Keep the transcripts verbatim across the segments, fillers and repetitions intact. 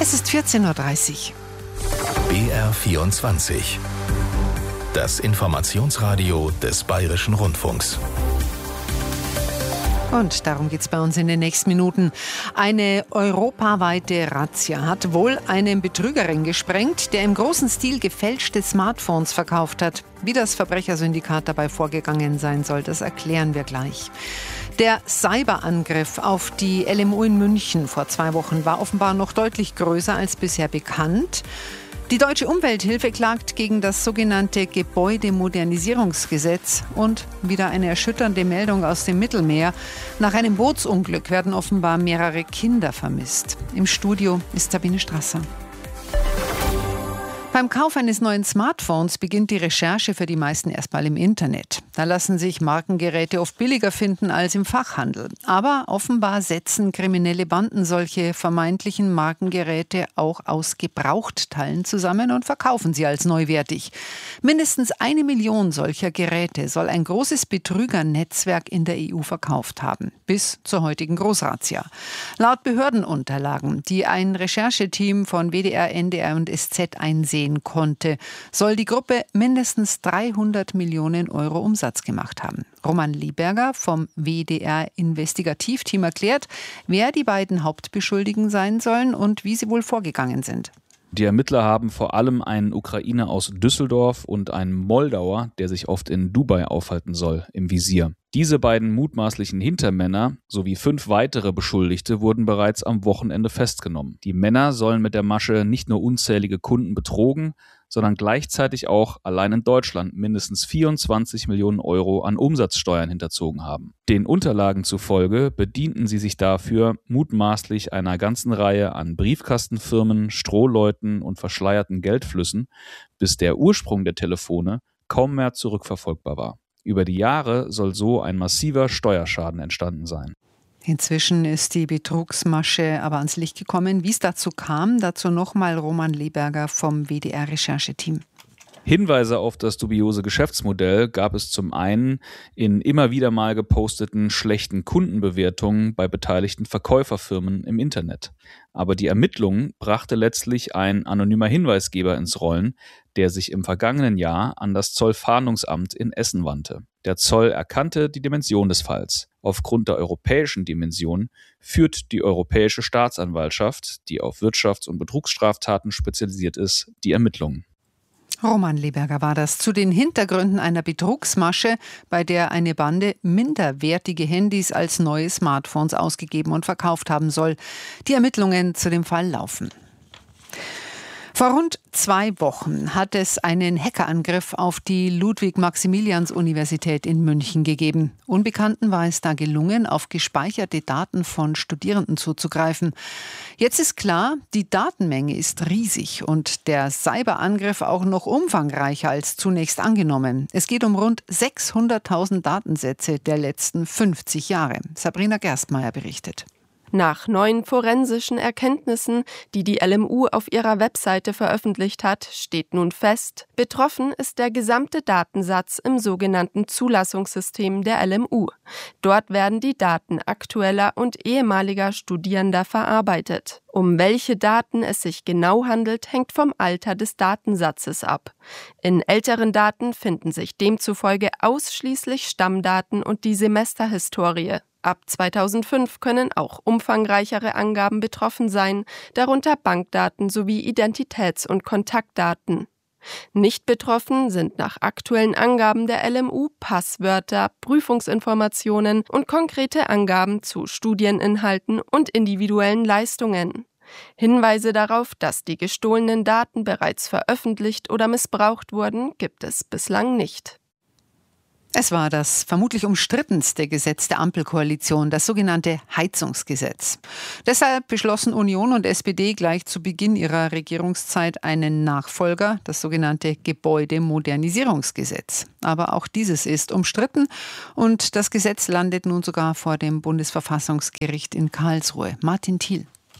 Es ist vierzehn Uhr dreißig. B R vierundzwanzig. Das Informationsradio des Bayerischen Rundfunks. Und darum geht es bei uns in den nächsten Minuten. Eine europaweite Razzia hat wohl einen Betrügerring gesprengt, der im großen Stil gefälschte Smartphones verkauft hat. Wie das Verbrechersyndikat dabei vorgegangen sein soll, das erklären wir gleich. Der Cyberangriff auf die L M U in München vor zwei Wochen war offenbar noch deutlich größer als bisher bekannt. Die Deutsche Umwelthilfe klagt gegen das sogenannte Gebäudemodernisierungsgesetz und wieder eine erschütternde Meldung aus dem Mittelmeer. Nach einem Bootsunglück werden offenbar mehrere Kinder vermisst. Im Studio ist Sabine Strasser. Beim Kauf eines neuen Smartphones beginnt die Recherche für die meisten erstmal im Internet. Da lassen sich Markengeräte oft billiger finden als im Fachhandel. Aber offenbar setzen kriminelle Banden solche vermeintlichen Markengeräte auch aus Gebrauchtteilen zusammen und verkaufen sie als neuwertig. Mindestens eine Million solcher Geräte soll ein großes Betrügernetzwerk in der E U verkauft haben, bis zur heutigen Großrazzia. Laut Behördenunterlagen, die ein Rechercheteam von W D R, N D R und S Z einsehen konnte, soll die Gruppe mindestens dreihundert Millionen Euro Umsatz gemacht haben. Roman Lieberger vom W D R Investigativteam erklärt, wer die beiden Hauptbeschuldigten sein sollen und wie sie wohl vorgegangen sind. Die Ermittler haben vor allem einen Ukrainer aus Düsseldorf und einen Moldauer, der sich oft in Dubai aufhalten soll, im Visier. Diese beiden mutmaßlichen Hintermänner sowie fünf weitere Beschuldigte wurden bereits am Wochenende festgenommen. Die Männer sollen mit der Masche nicht nur unzählige Kunden betrogen, sondern gleichzeitig auch allein in Deutschland mindestens vierundzwanzig Millionen Euro an Umsatzsteuern hinterzogen haben. Den Unterlagen zufolge bedienten sie sich dafür mutmaßlich einer ganzen Reihe an Briefkastenfirmen, Strohleuten und verschleierten Geldflüssen, bis der Ursprung der Telefone kaum mehr zurückverfolgbar war. Über die Jahre soll so ein massiver Steuerschaden entstanden sein. Inzwischen ist die Betrugsmasche aber ans Licht gekommen. Wie es dazu kam, dazu nochmal Roman Lieberger vom W D R-Rechercheteam. Hinweise auf das dubiose Geschäftsmodell gab es zum einen in immer wieder mal geposteten schlechten Kundenbewertungen bei beteiligten Verkäuferfirmen im Internet. Aber die Ermittlungen brachte letztlich ein anonymer Hinweisgeber ins Rollen, der sich im vergangenen Jahr an das Zollfahndungsamt in Essen wandte. Der Zoll erkannte die Dimension des Falls. Aufgrund der europäischen Dimension führt die Europäische Staatsanwaltschaft, die auf Wirtschafts- und Betrugsstraftaten spezialisiert ist, die Ermittlungen. Roman Lieberger war das zu den Hintergründen einer Betrugsmasche, bei der eine Bande minderwertige Handys als neue Smartphones ausgegeben und verkauft haben soll. Die Ermittlungen zu dem Fall laufen. Vor rund zwei Wochen hat es einen Hackerangriff auf die Ludwig-Maximilians-Universität in München gegeben. Unbekannten war es da gelungen, auf gespeicherte Daten von Studierenden zuzugreifen. Jetzt ist klar, die Datenmenge ist riesig und der Cyberangriff auch noch umfangreicher als zunächst angenommen. Es geht um rund sechshunderttausend Datensätze der letzten fünfzig Jahre. Sabrina Gerstmeier berichtet. Nach neuen forensischen Erkenntnissen, die die L M U auf ihrer Webseite veröffentlicht hat, steht nun fest, betroffen ist der gesamte Datensatz im sogenannten Zulassungssystem der L M U. Dort werden die Daten aktueller und ehemaliger Studierender verarbeitet. Um welche Daten es sich genau handelt, hängt vom Alter des Datensatzes ab. In älteren Daten finden sich demzufolge ausschließlich Stammdaten und die Semesterhistorie. Ab zweitausendfünf können auch umfangreichere Angaben betroffen sein, darunter Bankdaten sowie Identitäts- und Kontaktdaten. Nicht betroffen sind nach aktuellen Angaben der L M U Passwörter, Prüfungsinformationen und konkrete Angaben zu Studieninhalten und individuellen Leistungen. Hinweise darauf, dass die gestohlenen Daten bereits veröffentlicht oder missbraucht wurden, gibt es bislang nicht. Es war das vermutlich umstrittenste Gesetz der Ampelkoalition, das sogenannte Heizungsgesetz. Deshalb beschlossen Union und S P D gleich zu Beginn ihrer Regierungszeit einen Nachfolger, das sogenannte Gebäudemodernisierungsgesetz. Aber auch dieses ist umstritten und das Gesetz landet nun sogar vor dem Bundesverfassungsgericht in Karlsruhe. Martin Thiel.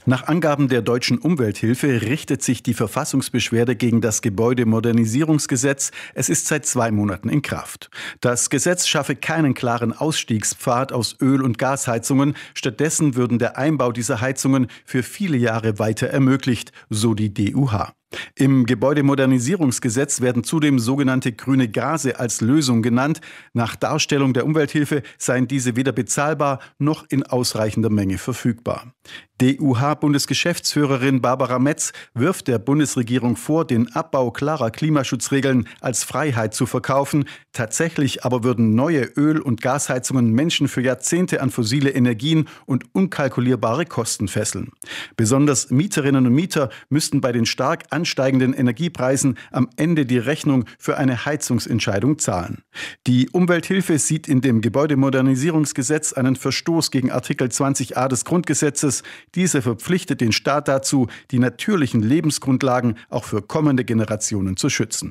Nach Angaben der Deutschen Umwelthilfe richtet sich die Verfassungsbeschwerde gegen das Gebäudemodernisierungsgesetz. Es ist seit zwei Monaten in Kraft. Das Gesetz schaffe keinen klaren Ausstiegspfad aus Öl- und Gasheizungen. Stattdessen würden der Einbau dieser Heizungen für viele Jahre weiter ermöglicht, so die D U H. Im Gebäudemodernisierungsgesetz werden zudem sogenannte grüne Gase als Lösung genannt. Nach Darstellung der Umwelthilfe seien diese weder bezahlbar noch in ausreichender Menge verfügbar. D U H-Bundesgeschäftsführerin Barbara Metz wirft der Bundesregierung vor, den Abbau klarer Klimaschutzregeln als Freiheit zu verkaufen. Tatsächlich aber würden neue Öl- und Gasheizungen Menschen für Jahrzehnte an fossile Energien und unkalkulierbare Kosten fesseln. Besonders Mieterinnen und Mieter müssten bei den stark ansteigenden Energiepreisen am Ende die Rechnung für eine Heizungsentscheidung zahlen. Die Umwelthilfe sieht in dem Gebäudemodernisierungsgesetz einen Verstoß gegen Artikel zwanzig a des Grundgesetzes. Dieser verpflichtet den Staat dazu, die natürlichen Lebensgrundlagen auch für kommende Generationen zu schützen.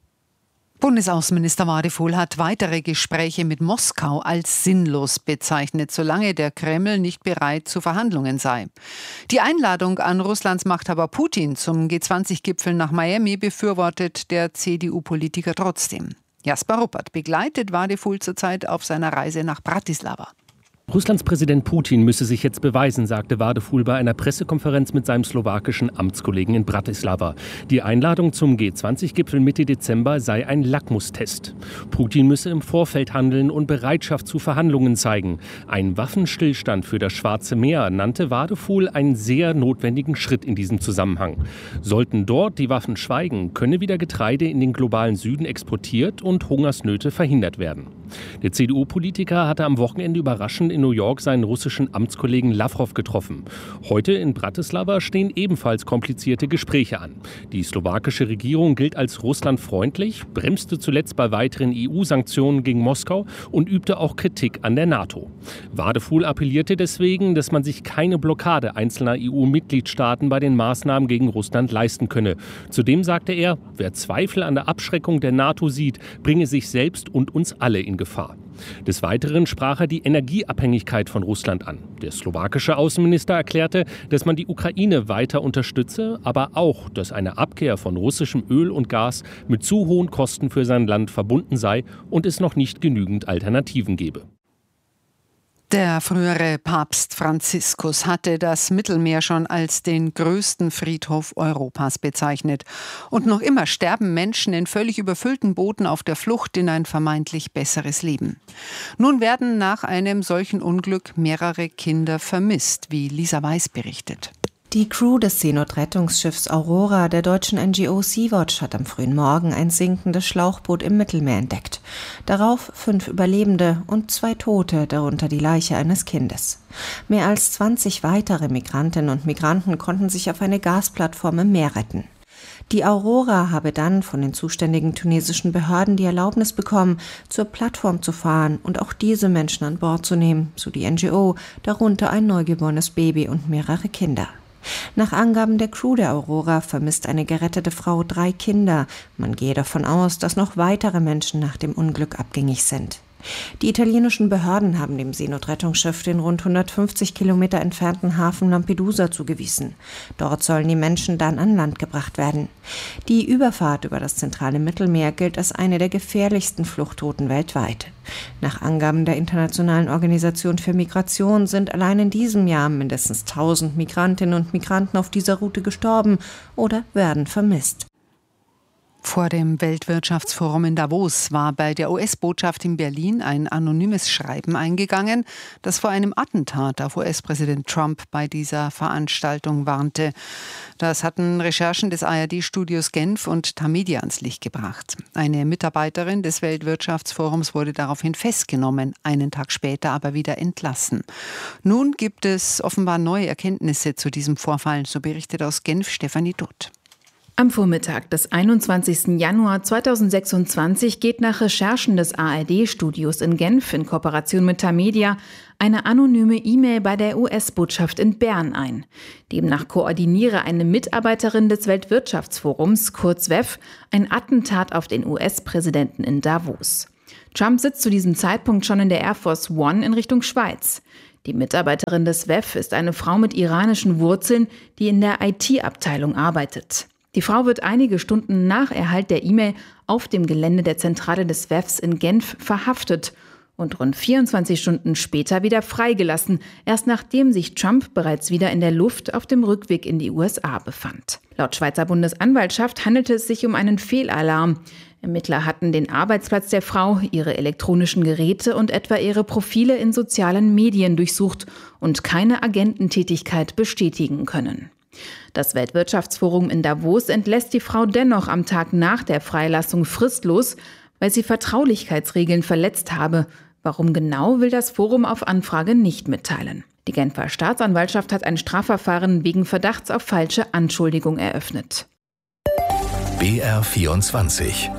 Bundesaußenminister Wadefuhl hat weitere Gespräche mit Moskau als sinnlos bezeichnet, solange der Kreml nicht bereit zu Verhandlungen sei. Die Einladung an Russlands Machthaber Putin zum G zwanzig Gipfel nach Miami befürwortet der C D U-Politiker trotzdem. Jasper Ruppert begleitet Wadefuhl zurzeit auf seiner Reise nach Bratislava. Russlands Präsident Putin müsse sich jetzt beweisen, sagte Wadefuhl bei einer Pressekonferenz mit seinem slowakischen Amtskollegen in Bratislava. Die Einladung zum G zwanzig Gipfel Mitte Dezember sei ein Lackmustest. Putin müsse im Vorfeld handeln und Bereitschaft zu Verhandlungen zeigen. Ein Waffenstillstand für das Schwarze Meer nannte Wadefuhl einen sehr notwendigen Schritt in diesem Zusammenhang. Sollten dort die Waffen schweigen, könne wieder Getreide in den globalen Süden exportiert und Hungersnöte verhindert werden. Der C D U-Politiker hatte am Wochenende überraschend in New York seinen russischen Amtskollegen Lavrov getroffen. Heute in Bratislava stehen ebenfalls komplizierte Gespräche an. Die slowakische Regierung gilt als russlandfreundlich, bremste zuletzt bei weiteren E U-Sanktionen gegen Moskau und übte auch Kritik an der NATO. Wadefuhl appellierte deswegen, dass man sich keine Blockade einzelner E U-Mitgliedstaaten bei den Maßnahmen gegen Russland leisten könne. Zudem sagte er, wer Zweifel an der Abschreckung der NATO sieht, bringe sich selbst und uns alle in Gefahr. Des Weiteren sprach er die Energieabhängigkeit von Russland an. Der slowakische Außenminister erklärte, dass man die Ukraine weiter unterstütze, aber auch, dass eine Abkehr von russischem Öl und Gas mit zu hohen Kosten für sein Land verbunden sei und es noch nicht genügend Alternativen gebe. Der frühere Papst Franziskus hatte das Mittelmeer schon als den größten Friedhof Europas bezeichnet. Und noch immer sterben Menschen in völlig überfüllten Booten auf der Flucht in ein vermeintlich besseres Leben. Nun werden nach einem solchen Unglück mehrere Kinder vermisst, wie Lisa Weiß berichtet. Die Crew des Seenotrettungsschiffs Aurora der deutschen N G O Sea-Watch hat am frühen Morgen ein sinkendes Schlauchboot im Mittelmeer entdeckt. Darauf fünf Überlebende und zwei Tote, darunter die Leiche eines Kindes. Mehr als zwanzig weitere Migrantinnen und Migranten konnten sich auf eine Gasplattform im Meer retten. Die Aurora habe dann von den zuständigen tunesischen Behörden die Erlaubnis bekommen, zur Plattform zu fahren und auch diese Menschen an Bord zu nehmen, so die N G O, darunter ein neugeborenes Baby und mehrere Kinder. Nach Angaben der Crew der Aurora vermisst eine gerettete Frau drei Kinder. Man gehe davon aus, dass noch weitere Menschen nach dem Unglück abgängig sind. Die italienischen Behörden haben dem Seenotrettungsschiff den rund hundertfünfzig Kilometer entfernten Hafen Lampedusa zugewiesen. Dort sollen die Menschen dann an Land gebracht werden. Die Überfahrt über das zentrale Mittelmeer gilt als eine der gefährlichsten Fluchtrouten weltweit. Nach Angaben der Internationalen Organisation für Migration sind allein in diesem Jahr mindestens tausend Migrantinnen und Migranten auf dieser Route gestorben oder werden vermisst. Vor dem Weltwirtschaftsforum in Davos war bei der U S-Botschaft in Berlin ein anonymes Schreiben eingegangen, das vor einem Attentat auf U S-Präsident Trump bei dieser Veranstaltung warnte. Das hatten Recherchen des A R D-Studios Genf und Tamedia ans Licht gebracht. Eine Mitarbeiterin des Weltwirtschaftsforums wurde daraufhin festgenommen, einen Tag später aber wieder entlassen. Nun gibt es offenbar neue Erkenntnisse zu diesem Vorfall, so berichtet aus Genf Stefanie Dutt. Am Vormittag des einundzwanzigsten Januar zweitausendsechsundzwanzig geht nach Recherchen des A R D-Studios in Genf in Kooperation mit Tamedia eine anonyme E-Mail bei der U S-Botschaft in Bern ein. Demnach koordiniere eine Mitarbeiterin des Weltwirtschaftsforums, kurz W E F, ein Attentat auf den U S-Präsidenten in Davos. Trump sitzt zu diesem Zeitpunkt schon in der Air Force One in Richtung Schweiz. Die Mitarbeiterin des W E F ist eine Frau mit iranischen Wurzeln, die in der I T-Abteilung arbeitet. Die Frau wird einige Stunden nach Erhalt der E-Mail auf dem Gelände der Zentrale des W E Fs in Genf verhaftet und rund vierundzwanzig Stunden später wieder freigelassen, erst nachdem sich Trump bereits wieder in der Luft auf dem Rückweg in die U S A befand. Laut Schweizer Bundesanwaltschaft handelte es sich um einen Fehlalarm. Ermittler hatten den Arbeitsplatz der Frau, ihre elektronischen Geräte und etwa ihre Profile in sozialen Medien durchsucht und keine Agententätigkeit bestätigen können. Das Weltwirtschaftsforum in Davos entlässt die Frau dennoch am Tag nach der Freilassung fristlos, weil sie Vertraulichkeitsregeln verletzt habe. Warum genau, will das Forum auf Anfrage nicht mitteilen. Die Genfer Staatsanwaltschaft hat ein Strafverfahren wegen Verdachts auf falsche Anschuldigung eröffnet. B R vierundzwanzig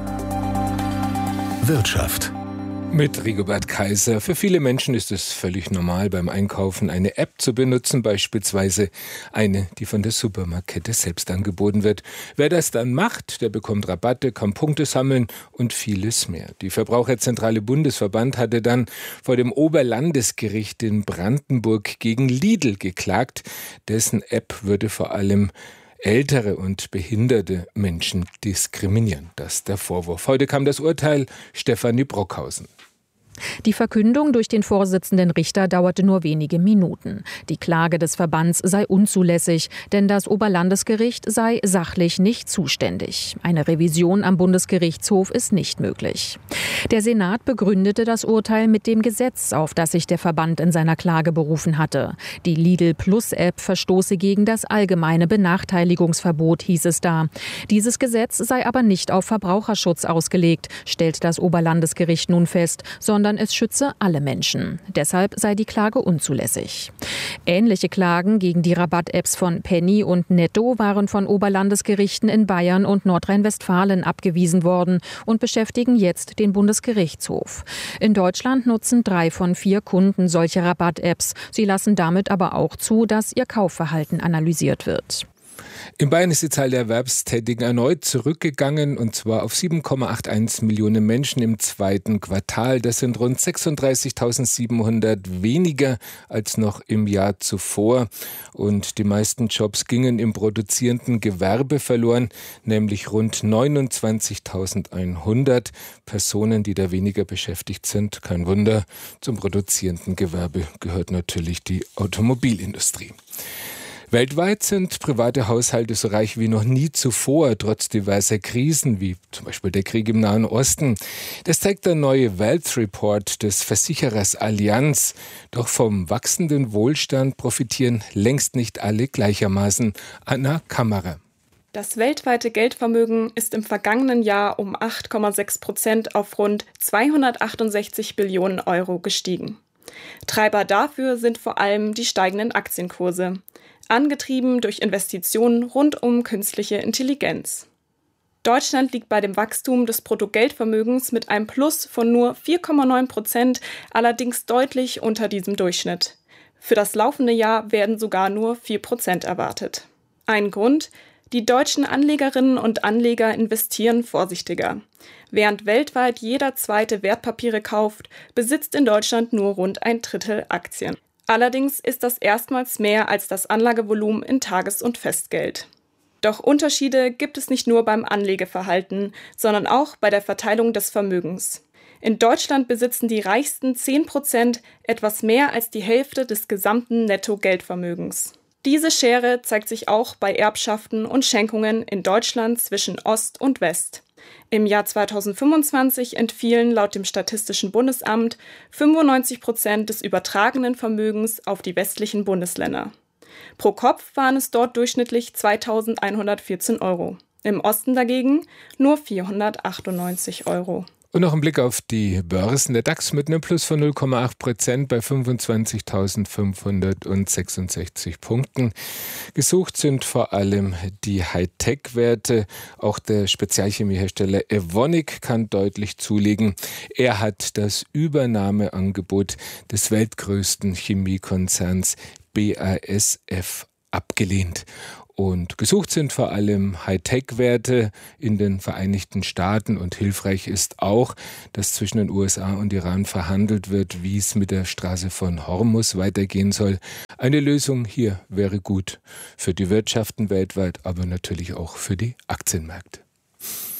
Wirtschaft. Mit Rigobert Kaiser. Für viele Menschen ist es völlig normal, beim Einkaufen eine App zu benutzen, beispielsweise eine, die von der Supermarktkette selbst angeboten wird. Wer das dann macht, der bekommt Rabatte, kann Punkte sammeln und vieles mehr. Die Verbraucherzentrale Bundesverband hatte dann vor dem Oberlandesgericht in Brandenburg gegen Lidl geklagt. Dessen App würde vor allem ältere und behinderte Menschen diskriminieren. Das ist der Vorwurf. Heute kam das Urteil. Stefanie Brockhausen. Die Verkündung durch den Vorsitzenden Richter dauerte nur wenige Minuten. Die Klage des Verbands sei unzulässig, denn das Oberlandesgericht sei sachlich nicht zuständig. Eine Revision am Bundesgerichtshof ist nicht möglich. Der Senat begründete das Urteil mit dem Gesetz, auf das sich der Verband in seiner Klage berufen hatte. Die Lidl Plus App verstoße gegen das allgemeine Benachteiligungsverbot, hieß es da. Dieses Gesetz sei aber nicht auf Verbraucherschutz ausgelegt, stellt das Oberlandesgericht nun fest, sondern es schütze alle Menschen. Deshalb sei die Klage unzulässig. Ähnliche Klagen gegen die Rabatt-Apps von Penny und Netto waren von Oberlandesgerichten in Bayern und Nordrhein-Westfalen abgewiesen worden und beschäftigen jetzt den Bundesgerichtshof. In Deutschland nutzen drei von vier Kunden solche Rabatt-Apps. Sie lassen damit aber auch zu, dass ihr Kaufverhalten analysiert wird. In Bayern ist die Zahl der Erwerbstätigen erneut zurückgegangen, und zwar auf sieben Komma einundachtzig Millionen Menschen im zweiten Quartal. Das sind rund sechsunddreißigtausendsiebenhundert weniger als noch im Jahr zuvor. Und die meisten Jobs gingen im produzierenden Gewerbe verloren, nämlich rund neunundzwanzigtausendeinhundert Personen, die da weniger beschäftigt sind. Kein Wunder, zum produzierenden Gewerbe gehört natürlich die Automobilindustrie. Weltweit sind private Haushalte so reich wie noch nie zuvor, trotz diverser Krisen, wie zum Beispiel der Krieg im Nahen Osten. Das zeigt der neue Wealth Report des Versicherers Allianz. Doch vom wachsenden Wohlstand profitieren längst nicht alle gleichermaßen. Anna Kammerer. Das weltweite Geldvermögen ist im vergangenen Jahr um acht Komma sechs Prozent auf rund zweihundertachtundsechzig Billionen Euro gestiegen. Treiber dafür sind vor allem die steigenden Aktienkurse, angetrieben durch Investitionen rund um künstliche Intelligenz. Deutschland liegt bei dem Wachstum des Bruttogeldvermögens mit einem Plus von nur vier Komma neun Prozent allerdings deutlich unter diesem Durchschnitt. Für das laufende Jahr werden sogar nur vier Prozent erwartet. Ein Grund: Die deutschen Anlegerinnen und Anleger investieren vorsichtiger. Während weltweit jeder zweite Wertpapiere kauft, besitzt in Deutschland nur rund ein Drittel Aktien. Allerdings ist das erstmals mehr als das Anlagevolumen in Tages- und Festgeld. Doch Unterschiede gibt es nicht nur beim Anlegeverhalten, sondern auch bei der Verteilung des Vermögens. In Deutschland besitzen die reichsten zehn Prozent etwas mehr als die Hälfte des gesamten Netto-Geldvermögens. Diese Schere zeigt sich auch bei Erbschaften und Schenkungen in Deutschland zwischen Ost und West. Im Jahr zweitausendfünfundzwanzig entfielen laut dem Statistischen Bundesamt fünfundneunzig Prozent des übertragenen Vermögens auf die westlichen Bundesländer. Pro Kopf waren es dort durchschnittlich zweitausendeinhundertvierzehn Euro. Im Osten dagegen nur vierhundertachtundneunzig Euro. Und noch ein Blick auf die Börsen. Der DAX mit einem Plus von null Komma acht Prozent bei fünfundzwanzigtausendfünfhundertsechsundsechzig Punkten. Gesucht sind vor allem die Hightech-Werte. Auch der Spezialchemiehersteller Evonik kann deutlich zulegen. Er hat das Übernahmeangebot des weltgrößten Chemiekonzerns B A S F abgelehnt. Und gesucht sind vor allem Hightech-Werte in den Vereinigten Staaten. Und hilfreich ist auch, dass zwischen den U S A und Iran verhandelt wird, wie es mit der Straße von Hormuz weitergehen soll. Eine Lösung hier wäre gut für die Wirtschaften weltweit, aber natürlich auch für die Aktienmärkte.